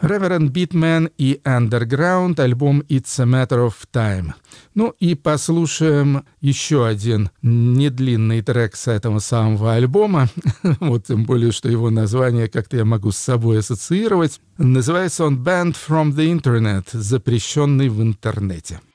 Reverend Beatman и Underground, альбом It's a Matter of Time. Ну и послушаем еще один недлинный трек с этого самого альбома. Вот тем более, что его название как-то я могу с собой ассоциировать. Называется он Banned from the Internet, запрещенный в интернете.